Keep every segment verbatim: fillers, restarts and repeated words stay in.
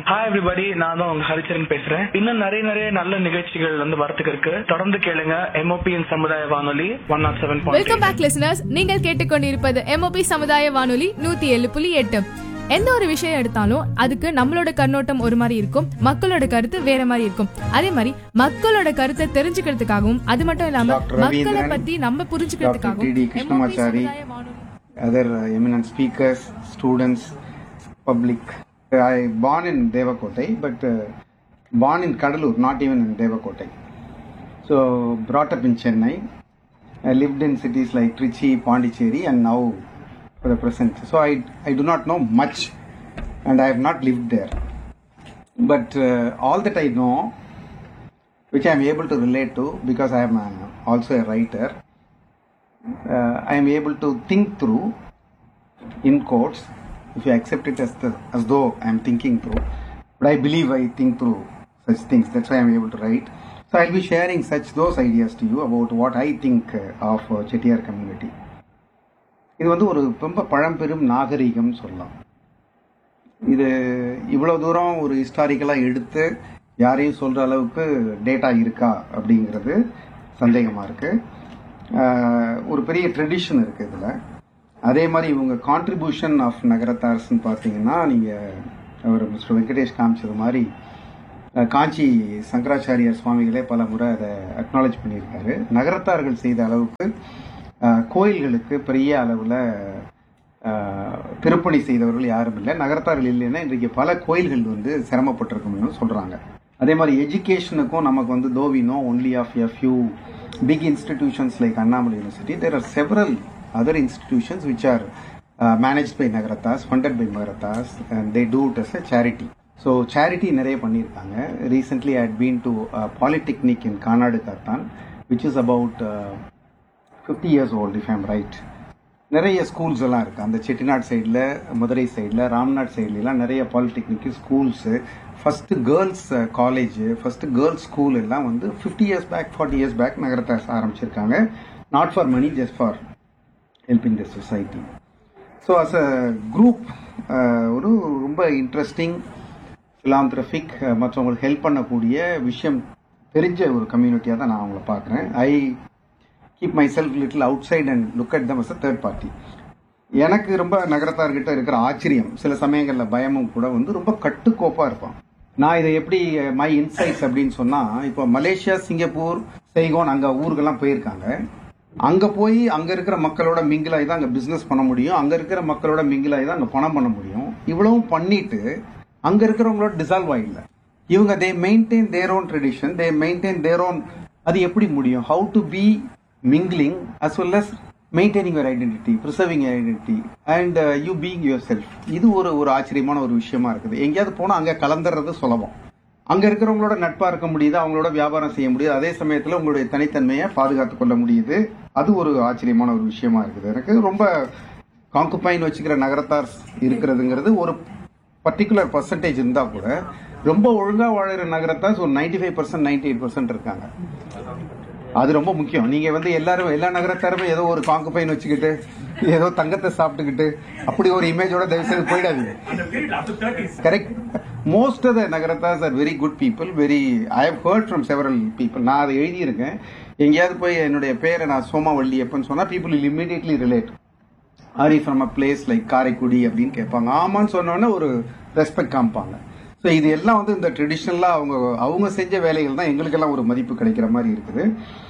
Hi everybody, நான் தான் உங்க ஹரிச்சரன் பேசுறேன். இன்னும் நிறைய நிறைய நல்ல நிகழ்ச்சிகள் வந்து வரத்துக்கு இருக்கு. தொடர்ந்து கேளுங்க எம்ஓபியின் சமுதாய வானொலி one not seven. Welcome back listeners. நீங்கள் கேட்டுக்கொண்டிருப்பது எம்ஓபி சமுதாய வானொலி நூத்தி ஏழு புள்ளி எட்டு. எந்த ஒரு விஷயம் எடுத்தாலும் அதுக்கு நம்மளோட கண்ணோட்டம் ஒரு மாதிரி இருக்கும், மக்களோட கருத்து வேற மாதிரி இருக்கும். அதே மாதிரி மக்களோட கருத்தை தெரிஞ்சுக்கிறதுக்காகவும் அது மட்டும் இல்லாம மக்களை பத்தி நம்ம புரிஞ்சுக்கிறதுக்காகவும் other eminent speakers, students, public. I born in Devakotai, but uh, born in Kadalur, not even in Devakotai. So brought up in Chennai. I lived in cities like Trichy, Pondicherry, and now for the present. So I I do not know much, and I have not lived there. But uh, all that I know, which I am able to relate to, because I am a, also a writer. Uh, I am able to think through, in quotes, if you accept it as the, as though I am thinking through, but I believe I think through such things. That's why I am able to write. So I will be sharing such those ideas to you about what I think uh, of uh, Chettiar community. இது வந்து ஒரு ரொம்ப பழம்பெரும் நாகரிகம் சொல்லலாம். இது இவ்வளவு தூரம் ஒரு ஹிஸ்டாரிக்கலாக எடுத்து யாரையும் சொல்ற அளவுக்கு டேட்டா இருக்கா அப்படிங்கிறது சந்தேகமா இருக்கு. ஒரு பெரிய ட்ரெடிஷன் இருக்கு இதுல. அதே மாதிரி இவங்க கான்ட்ரிபியூஷன் ஆஃப் நகரத்தார்ஸ்ன்னு பார்த்தீங்கன்னா, நீங்க அவர் மிஸ்டர் வெங்கடேஷ் காமிச்சது மாதிரி காஞ்சி சங்கராச்சாரியார் சுவாமிகளே பல முறை அதை அக்னாலேஜ் பண்ணியிருக்காரு. நகரத்தார்கள் செய்த அளவுக்கு கோயில்களுக்கு பெரிய அளவில் திருப்பணி செய்தவர்கள் யாரும் இல்லை. நகரத்தார்கள் இல்லைன்னா இன்றைக்கு பல கோயில்கள் வந்து சிரமப்பட்டிருக்கும்னு சொல்றாங்க. அதே மாதிரி எஜுகேஷனுக்கும் நமக்கு வந்து though we know only of a few big institutions like Annamalai University, there are several other institutions which are uh, managed by Nagarathas, funded by Nagarathas, and they do it as a charity. So charity நிறைய பண்ணியிருக்காங்க. Recently I had been to a polytechnic in Kanadu Kattan, which is about uh, fifty years old if I am right. நிறைய schools எல்லாம் இருக்கு. அந்த செட்டிநாடு சைடில், மதுரை சைடில், ராம்நாட் சைட்லாம் நிறைய polytechnic schools, first girls college, first girls school எல்லாம் வந்து fifty years back forty years back நகரத்தார் ஆரம்பிச்சிருக்காங்க. Not for money, just for helping the society. So as a group ஒரு ரொம்ப இன்ட்ரெஸ்டிங் ஃபிலாந்த்ரபிக், மற்றவங்களுக்கு ஹெல்ப் பண்ணக்கூடிய விஷயம் தெரிஞ்ச ஒரு கம்யூனிட்டியாக தான் நான் அவங்கள பார்க்குறேன். I keep my self little out side and look at them as a third party. எனக்கு ரொம்ப நகரத்தார்கிட்ட இருக்கிற ஆச்சரியம், சில சமயங்களில் பயமும் கூட வந்து ரொம்ப கட்டுக்கோப்பாக இருப்பான். நான் இதை எப்படி மை இன்சைட்ஸ் அப்படின்னு சொன்னா, இப்போ மலேசியா, சிங்கப்பூர், செய்கோன் அங்க ஊருக்கெல்லாம் போயிருக்காங்க. அங்க போய் அங்க இருக்கிற மக்களோட மிங்கிலாகி தான் அங்க பிசினஸ் பண்ண முடியும், அங்க இருக்கிற மக்களோட மிங்கிலாகி தான் அங்க பணம் பண்ண முடியும். இவ்வளவும் பண்ணிட்டு அங்க இருக்கிறவங்களோட டிசால்வ் ஆகல. இவங்க தே maintain their own tradition, they maintain their own. அது எப்படி முடியும்? How to be mingling as well as maintaining your identity, preserving your identity and uh, you being yourself. இது ஒரு ஒரு ஆச்சரியமான ஒரு விஷயமா இருக்குது. எங்கேயாவது போனா அங்க கலந்துறது சுலபம். அங்க இருக்கிறவங்களோட நட்பா இருக்க முடியுது, அவங்களோட வியாபாரம் செய்ய முடியுது, அதே சமயத்துல உங்களுடைய தனித்தன்மையை பாதுகாத்துக் கொள்ள முடியுது. அது ஒரு ஆச்சரியமான ஒரு விஷயமா இருக்குது. எனக்கு ரொம்ப காங்குபைன் வச்சுக்கிற நகரத்தார் இருக்கிறதுங்கிறது ஒரு பர்டிகுலர் பர்சன்டேஜ் இருந்தா கூட, ரொம்ப ஒழுங்கா வாழற நகரத்தார் ஒரு ninety five percent ninety eight percent இருக்காங்க. அது ரொம்ப முக்கியம். நீங்க வந்து எல்லாரும் எல்லா நகரத்தாருமே ஏதோ ஒரு காங்குபைன் வச்சுக்கிட்டு ஏதோ தங்கத்தை சாப்பிட்டுக்கிட்டு அப்படி ஒரு இமேஜோட தயவு செய்து போயிடாதீங்க. Correct. Most of the Nagarathars are very good people. Very I have heard from several people. நான் அதை எழுதியிருக்கேன். எங்கேயாவது போய் என்னுடைய பேரை நான் சோமாவள்ளி எப்பன்னு சொன்னா people will immediately relate. Are you from a place like Karaikudi அப்படின்னு கேட்பாங்க. ஆமான்னு சொன்னோன்னே ஒரு ரெஸ்பெக்ட் காமிப்பாங்க. ஸோ இது எல்லாம் வந்து இந்த ட்ரெடிஷ்னலா அவங்க அவங்க செஞ்ச வேலைகள் தான் எங்களுக்கெல்லாம் ஒரு மதிப்பு கிடைக்கிற மாதிரி இருக்குது.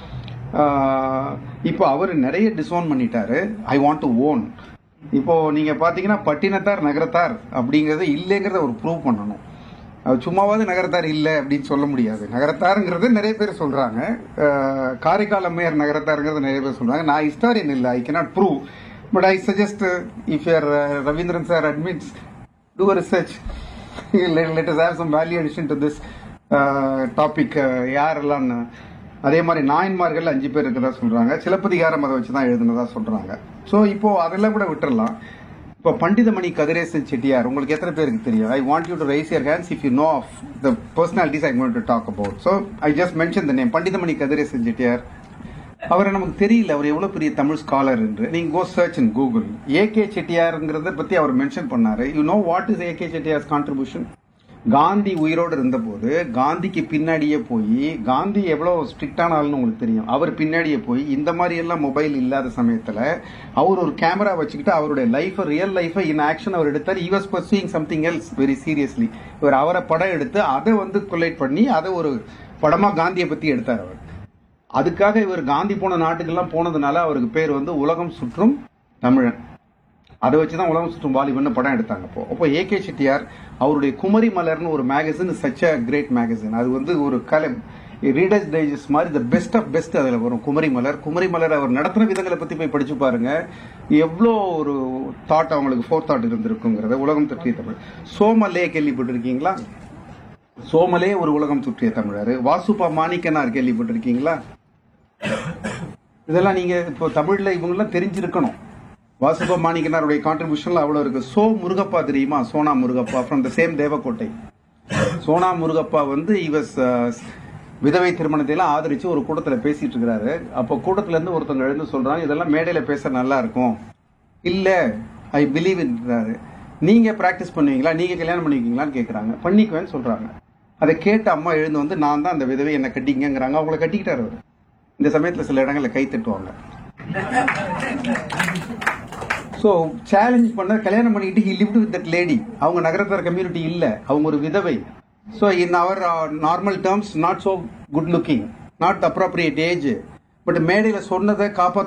இப்போ அவர் நிறைய டிசோன் பண்ணிட்டாரு. I want to own. இப்போ நீங்க பாத்தீங்கன்னா பட்டினத்தார் நகரத்தார் அப்படிங்கறது இல்லைங்கிறத ஒரு ப்ரூவ் பண்ணணும். சும்மாவது நகரத்தார் இல்லை அப்படின்னு சொல்ல முடியாது. நகரத்தாருங்கிறது நிறைய பேர் சொல்றாங்க. காரைக்கால் அம்மையார் நகரத்தாருங்கிறது நிறைய பேர் சொல்றாங்க. நான் ஹிஸ்டாரியன் இல்லை, I cannot prove. But I suggest if your Ravindran sir admits, two a research. let, let us have some value addition to this uh, topic. யாரெல்லாம் அதே மாதிரி நாயன்மார்கள் அஞ்சு பேர் இருக்கிறதா சொல்றாங்க. சிலப்பதிகாரம் அதை வச்சுதான் எழுதுனதா சொல்றாங்க. சோ இப்போ அதெல்லாம் கூட விட்டுறலாம். இப்போ பண்டிதமணி கதிரேசன் செட்டியார் உங்களுக்கு எத்தனை பேருக்கு தெரியும்? I want you to raise your hands if you know of the personalities I want to talk about. So I just mention the name Panditamani Kathiresan Chettiar. அவரை நமக்கு தெரியல அவர் எவ்வளவு பெரிய தமிழ் ஸ்காலர் என்று. நீங்க கோ search in Google. A K செட்டியார்ங்கிறத பத்தி அவர் மென்ஷன் பண்ணாரு. You know what is A K Chettiars contribution? Gandhi உயிரோடு இருந்தபோது காந்திக்கு பின்னாடியே போய், காந்தி எவ்வளவு ஸ்ட்ரிக்டான ஆள்னு உங்களுக்கு தெரியும், அவர் பின்னாடியே போய் இந்த மாதிரி எல்லாம் மொபைல் இல்லாத சமயத்துல அவர் ஒரு கேமரா வச்சுக்கிட்டு அவருடைய life, real life in action அவர் எடுத்தார். he was pursuing something else very seriously. இவர் அவரை படம் எடுத்து அதை வந்து கொலைட் பண்ணி அதை ஒரு படமா காந்தியை பத்தி எடுத்தார் அவர். அதுக்காக இவர் காந்தி போன நாட்டுக்கெல்லாம் போனதுனால அவருக்கு பேர் வந்து உலகம் சுற்றும் தமிழன். அதை வச்சுதான் உலகம் சுற்றும் வாலிபன் படம் எடுத்தாங்க. அப்போ அப்போ ஏ கே செட்டியார் அவருடைய குமரி மலர்னு ஒரு magazine, such a great magazine. அது வந்து ஒரு கலை ரீடர்ஸ் டைஜஸ்ட் மாதிரி த பெஸ்ட் ஆஃப் பெஸ்ட் அதுல வரும் குமரி மலர். குமரி மலர் அவர் நடத்தின விதங்களை பத்தி போய் படிச்சு பாருங்க, எவ்வளோ ஒரு தாட் அவங்களுக்கு ஃபோர் தாட் இருந்திருக்குங்கிறத. உலகம் சுற்றிய தமிழ். சோமலே கேள்விப்பட்டிருக்கீங்களா? சோமலே ஒரு உலகம் சுற்றிய தமிழர். வாசுபா மாணிக்கனார் கேள்விப்பட்டிருக்கீங்களா? இதெல்லாம் நீங்க இப்போ தமிழ்ல இவங்கெல்லாம் தெரிஞ்சிருக்கணும். வாசுபா மாணிக்கனாருடைய கான்ட்ரிபியூஷன்ல அவ்வளவு இருக்கு. சோ முருகப்பா தெரியுமா? Sona Murugappa from the same Devakottai. Sona Murugappa வந்து இவஸ் விதவை திருமணத்தை எல்லாம் ஆதரிச்சு ஒரு கூட்டத்துல பேசிட்டு இருக்கிறாரு. அப்போ கூட்டத்துல இருந்து ஒருத்தவங்க எழுந்து சொல்றாங்க, இதெல்லாம் மேடையில பேச நல்லா இருக்கும். இல்ல ஐ பிலீவ் இன்றாரு. நீங்க பிராக்டிஸ் பண்ணுவீங்களா, நீங்க கல்யாணம் பண்ணிக்குவீங்களான்னு கேக்குறாங்க. பண்ணிக்குவேன்னு சொல்றாங்க. அதை கேட்ட அம்மா எழுந்து வந்து, நான் தான் அந்த விதவை, என்ன கட்டிங்கிறாங்க. அவங்கள கட்டிக்கிட்டாரு அவரு. இந்த சமயத்துல சில இடங்கள்ல கை தட்டுவாங்க. சோ சேலஞ்ச் பண்ண, கல்யாணம் பண்ணிக்கிட்டு he lived with that lady. அவங்க நகரத்தார் கம்யூனிட்டி இல்ல, அவங்க ஒரு விதவை. So in our normal terms not so good looking, not appropriate age. But மேடையில சொன்னதை காப்பாற்ற